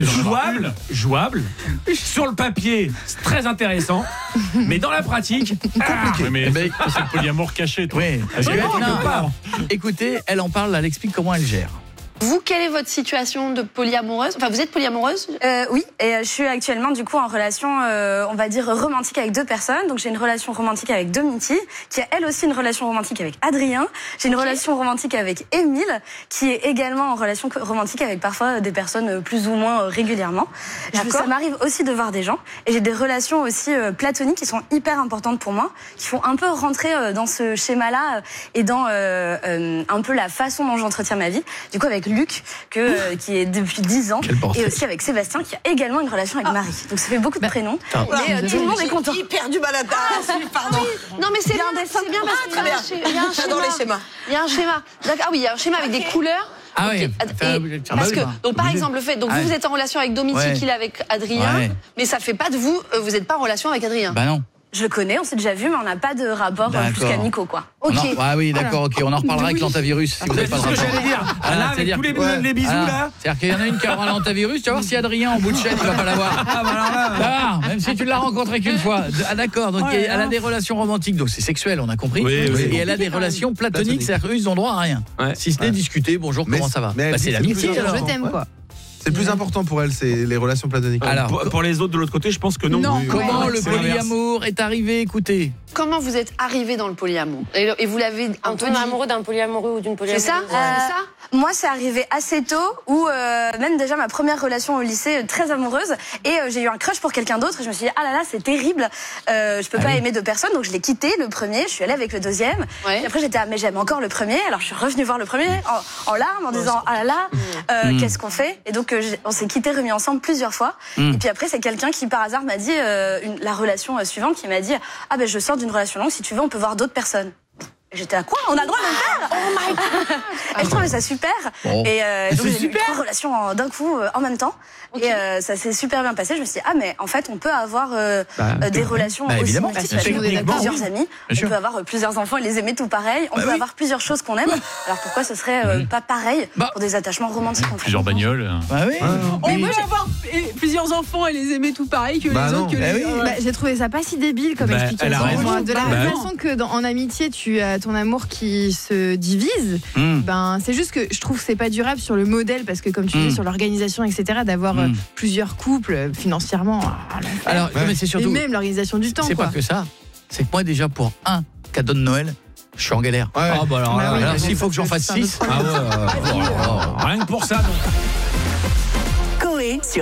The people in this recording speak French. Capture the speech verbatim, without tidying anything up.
Jouable, jouable. Sur le papier, c'est très intéressant, mais dans la pratique, ah, compliqué. Mais c'est le polyamour caché, toi. Oui. Parce que- Non, non, non. Écoutez, elle en parle, elle explique comment elle gère. Vous, quelle est votre situation de polyamoureuse? Enfin, vous êtes polyamoureuse? Euh, oui, et je suis actuellement du coup en relation, euh, on va dire romantique avec deux personnes. Donc j'ai une relation romantique avec Dominique, qui a elle aussi une relation romantique avec Adrien. J'ai une relation romantique avec Émile, qui est également en relation romantique avec parfois des personnes plus ou moins régulièrement. Je, ça m'arrive aussi de voir des gens, et j'ai des relations aussi euh, platoniques qui sont hyper importantes pour moi, qui font un peu rentrer euh, dans ce schéma-là euh, et dans euh, euh, un peu la façon dont j'entretiens ma vie. Du coup avec Luc, que, euh, qui est depuis dix ans, et aussi avec Sébastien, qui a également une relation avec Marie. Donc ça fait beaucoup de prénoms, Ah. mais euh, tout le monde est content. J'ai hyper du mal à ah, Pardon. Non, mais c'est bien, c'est bien parce qu'il y a un schéma. Il y a un J'adore les schéma. schémas. Il y a un schéma. D'accord. Ah oui, il y a un schéma avec des couleurs. Ah oui. Ok. Enfin, Et ah bah parce oui, que, bah, donc par obligé. exemple le fait, donc Ah vous, ouais. vous êtes en relation avec Dominique, Ouais. il est avec Adrien, Ouais. mais ça fait pas de vous, euh, vous n'êtes pas en relation avec Adrien. Bah non. Je le connais, on s'est déjà vu, mais on n'a pas de rapport euh, plus D'accord. qu'amicaux, quoi. Ok. Non, ah oui, d'accord, ok. On en reparlera avec Oui. l'antavirus si vous n'avez c'est pas ce de que rapport. j'allais dire. Ah, Là, avec c'est-à-dire tous les, que- les bisous, Ah, là. C'est-à-dire qu'il y en a une qui aura l'antavirus, tu vas voir si Adrien en bout de chaîne il va pas l'avoir. Ah, bah alors là, Ah, même si tu l'as rencontré qu'une fois. Ah d'accord, donc Oh là elle là. a des relations romantiques, donc c'est sexuel, on a compris. Oui, oui. Et elle a des relations platoniques, Platoniques. c'est-à-dire qu'eux ils ont droit à rien. Ouais. Si ce n'est Ouais. discuter, bonjour, Mais comment c'est- ça va mais elle Bah, dit c'est que c'est l'amitié plus alors. important. Je t'aime, quoi. C'est le plus important pour elle, c'est les relations platoniques. Alors, pour, pour les autres de l'autre côté, je pense que non. Non. Oui, comment ouais, le c'est l'inverse. polyamour est arrivé, écoutez. Comment vous êtes arrivé dans le polyamour et, et vous l'avez un On peu tombe dit. amoureux d'un polyamoureux ou d'une C'est polyamoureuse. ça, Euh, c'est ça. Moi, c'est arrivé assez tôt, où euh, même déjà ma première relation au lycée, euh, très amoureuse, et euh, j'ai eu un crush pour quelqu'un d'autre, et je me suis dit, ah là là, c'est terrible, euh, je peux Ah pas oui. aimer deux personnes, donc je l'ai quitté, le premier, je suis allée avec le deuxième, Ouais. et après j'étais, ah, mais j'aime encore le premier, alors je suis revenue voir le premier, en, en larmes, en disant, ah là là, euh, Mm. qu'est-ce qu'on fait? Et donc, euh, j'ai- on s'est quitté, remis ensemble plusieurs fois, Mm. et puis après, c'est quelqu'un qui, par hasard, m'a dit, euh, une- la relation euh, suivante, qui m'a dit, ah ben, je sors d'une relation longue, si tu veux, on peut voir d'autres personnes. Et j'étais à quoi? On a le droit de le faire? Oh my god! Et je trouvais ça super. Bon. Et euh, Mais donc c'est j'ai eu super. trois relations en- d'un coup, euh, en même temps. Ok. Et euh, ça s'est super bien passé. Je me suis dit, ah, mais en fait, on peut avoir euh, Bah, euh, des relations bah, aussi évidemment, multiples. bien sûr. On a Techniquement, plusieurs oui. amis. On sûr. peut avoir euh, plusieurs enfants et les aimer tout pareil. On Bah peut oui. avoir plusieurs choses qu'on aime. Alors pourquoi ce serait euh, pas pareil Bah. pour des attachements romantiques en fait? Plusieurs bagnoles. Bah oui. On Oui. peut avoir eh, plusieurs enfants et les aimer tout pareil que Bah les non. autres. Que Bah les... oui. Bah, j'ai trouvé ça pas si débile comme Bah, explication. elle a raison. Moi, de la Bah même non. façon que dans, en amitié, tu as ton amour qui se divise. Mm. Ben, c'est juste que je trouve que c'est pas durable sur le modèle parce que comme tu Mm. dis sur l'organisation, et cetera, d'avoir euh, Mm. plusieurs couples euh, financièrement. à l'enfer. Alors, non, mais c'est et surtout, même l'organisation du temps. c'est quoi. pas que ça. C'est que moi déjà pour un cadeau de Noël, je suis en galère. Ouais. Ah, bah alors, Bah là, oui, Alors mais s'il ça, faut que j'en c'est fasse un autre six. problème. ah ouais, euh, rien que pour ça, non. Coé